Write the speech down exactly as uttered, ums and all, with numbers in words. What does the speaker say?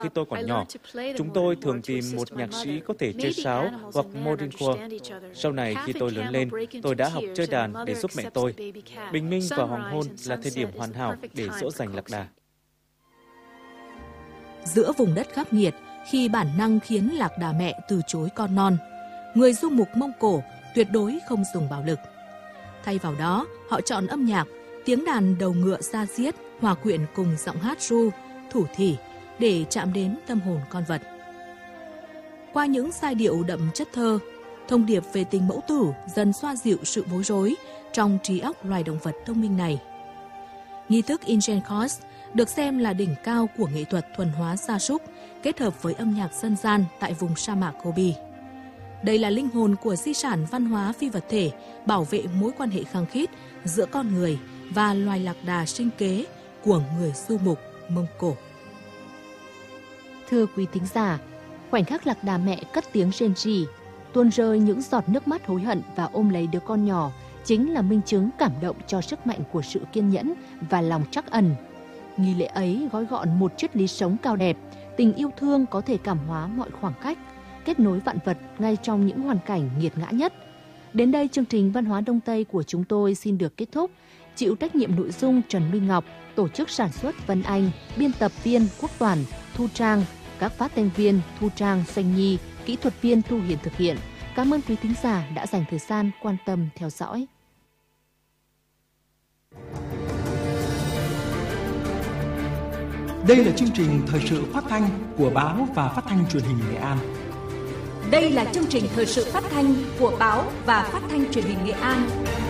Khi tôi còn nhỏ, chúng tôi thường tìm một nhạc sĩ có thể chơi sáo hoặc moderncore. Sau này khi tôi lớn lên, tôi đã học chơi đàn để giúp mẹ tôi. Bình minh và hoàng hôn là thời điểm hoàn hảo để dỗ dành lạc đà. Giữa vùng đất khắc nghiệt, khi bản năng khiến lạc đà mẹ từ chối con non, người du mục Mông Cổ tuyệt đối không dùng bạo lực. Thay vào đó, họ chọn âm nhạc, tiếng đàn đầu ngựa da diết, hòa quyện cùng giọng hát ru, thủ thỉ để chạm đến tâm hồn con vật. Qua những giai điệu đậm chất thơ, thông điệp về tình mẫu tử dần xoa dịu sự bối rối trong trí óc loài động vật thông minh này. Nghi thức Ingenkos được xem là đỉnh cao của nghệ thuật thuần hóa gia súc kết hợp với âm nhạc dân gian tại vùng sa mạc Gobi. Đây là linh hồn của di sản văn hóa phi vật thể bảo vệ mối quan hệ khăng khít giữa con người và loài lạc đà sinh kế của người du mục Mông Cổ. Thưa quý thính giả, khoảnh khắc lạc đà mẹ cất tiếng rên rỉ, tuôn rơi những giọt nước mắt hối hận và ôm lấy đứa con nhỏ chính là minh chứng cảm động cho sức mạnh của sự kiên nhẫn và lòng trắc ẩn. Nghi lễ ấy gói gọn một triết lý sống cao đẹp, tình yêu thương có thể cảm hóa mọi khoảng cách, kết nối vạn vật ngay trong những hoàn cảnh nghiệt ngã nhất. Đến đây chương trình Văn hóa Đông Tây của chúng tôi xin được kết thúc. Chịu trách nhiệm nội dung Trần Minh Ngọc, tổ chức sản xuất Vân Anh, biên tập viên Quốc Toàn, Thu Trang, các phát thanh viên Thu Trang, Xanh Nhi, kỹ thuật viên Thu Hiền thực hiện. Cảm ơn quý thính giả đã dành thời gian quan tâm theo dõi. Đây là chương trình thời sự phát thanh của Báo và Phát thanh Truyền hình Nghệ An. Đây là chương trình thời sự phát thanh của Báo và Phát thanh Truyền hình Nghệ An.